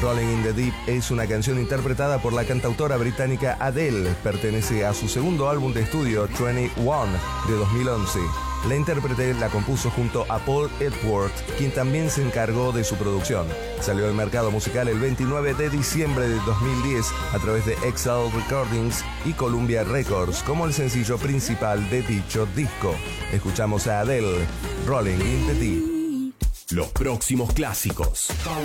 Rolling in the Deep es una canción interpretada por la cantautora británica Adele. Pertenece a su segundo álbum de estudio, 21, de 2011. La intérprete la compuso junto a Paul Epworth, quien también se encargó de su producción. Salió al mercado musical el 29 de diciembre de 2010 a través de Excel Recordings y Columbia Records como el sencillo principal de dicho disco. Escuchamos a Adele, Rolling in the Deep. Los próximos clásicos.